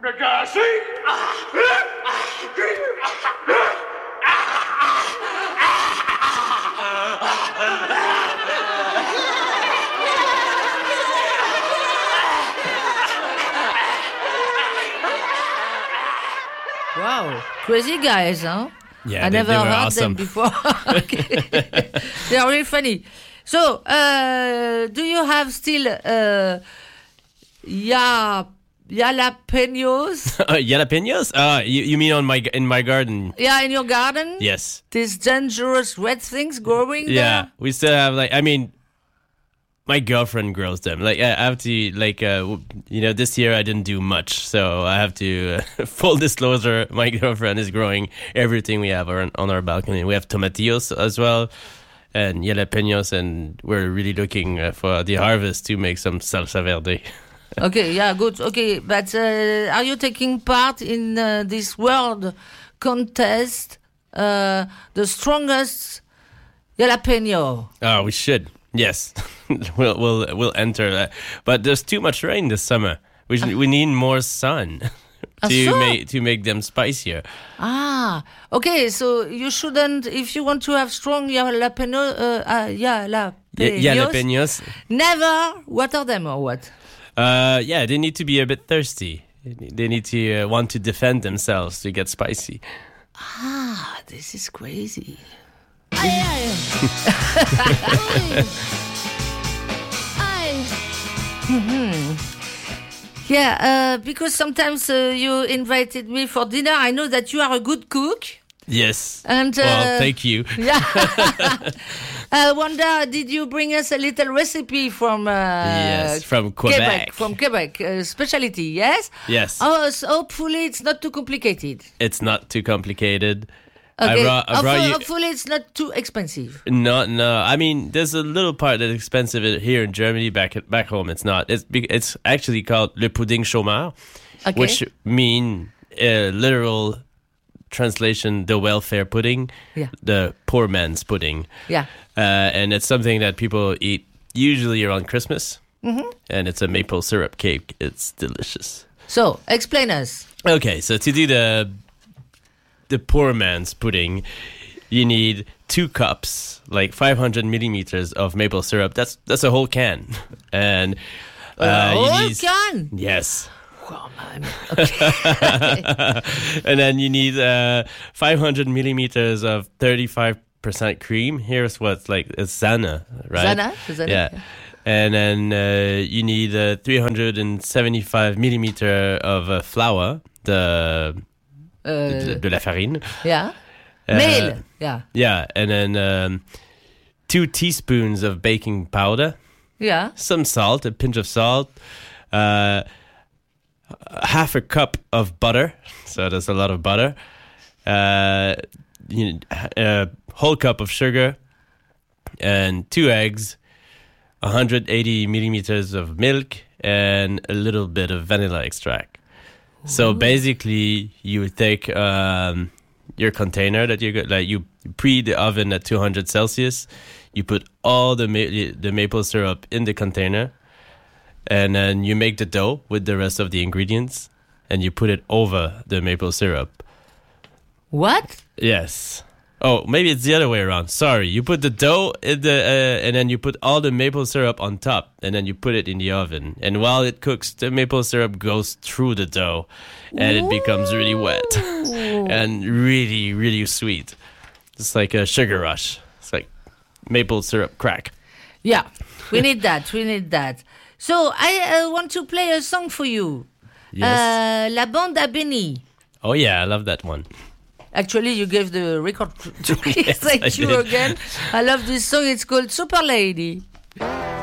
Wow, crazy guys, huh? Yeah, I never they were heard awesome. them before. They are really funny. So, do you have still jalapenos? Jalapenos? You mean in my garden? Yeah, in your garden? Yes. These dangerous red things growing Yeah, there? we still have my girlfriend grows them. Like I have to this year I didn't do much, so I have to full disclosure. My girlfriend is growing everything we have on our balcony. We have tomatillos as well, and jalapenos, and we're really looking for the harvest to make some salsa verde. Okay, yeah, good. Okay, but are you taking part in this world contest, the strongest jalapeno? Oh, we should. Yes, we'll enter that. But there's too much rain this summer. We need more sun to make them spicier. Okay. So you shouldn't, if you want to have strong Jalapenos. never water them or what? Yeah, they need to be a bit thirsty. They need to want to defend themselves to get spicy. This is crazy. Yeah, because sometimes you invited me for dinner. I know that you are a good cook. Yes. And well, thank you. Yeah. Wanda, did you bring us a little recipe from yes, from Quebec. From Quebec, specialty, yes? Yes. Oh, so hopefully it's not too complicated. It's not too complicated. Okay. I brought you. Hopefully it's not too expensive. No. I mean, there's a little part that's expensive here in Germany. Back home, it's not. It's actually called le pudding chômeur, which mean literal translation, the welfare pudding, the poor man's pudding. Yeah. And it's something that people eat usually around Christmas. Mm-hmm. And it's a maple syrup cake. It's delicious. So, explain us. Okay, so to do the poor man's pudding, you need 2 cups, like 500 millimeters of maple syrup. That's a whole can. And whole can? Yes. Oh, man. Okay. And then you need 500 millimeters of 35% cream. Here's what's like it's Zana, right? Zana? Yeah. And then you need 375 millimeter of flour, de la farine. Yeah. Meal. Yeah. Yeah. And then 2 teaspoons of baking powder. Yeah. Some salt, a pinch of salt. Half a cup of butter, so there's a lot of butter. A whole cup of sugar, and 2 eggs, 180 millimeters of milk, and a little bit of vanilla extract. Ooh. So basically, you would take your container that you preheat the oven at 200 Celsius. You put all the maple syrup in the container. And then you make the dough with the rest of the ingredients, and you put it over the maple syrup. What? Yes. Oh, maybe it's the other way around. Sorry. You put the dough in and then you put all the maple syrup on top, and then you put it in the oven. And while it cooks, the maple syrup goes through the dough, and it becomes really wet and really, really sweet. It's like a sugar rush. It's like maple syrup crack. Yeah, we need that. We need that. So I want to play a song for you. Yes. La Bande à Benny. Oh yeah, I love that one. Actually, you gave the record to me. Yes, Thank I you did. again. I love this song. It's called Super Lady.